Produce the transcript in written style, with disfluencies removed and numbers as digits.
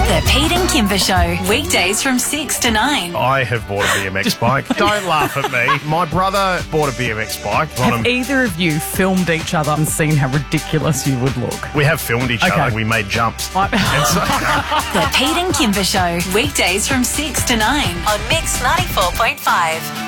The Pete and Kimber Show, weekdays from 6 to 9. I have bought a BMX bike. Don't laugh at me. My brother bought a BMX bike. Have either of you filmed each other and seen how ridiculous you would look? We have filmed each Okay. other. We made jumps. I- And so, The Pete and Kimber Show, weekdays from 6 to 9 on Mix 94.5.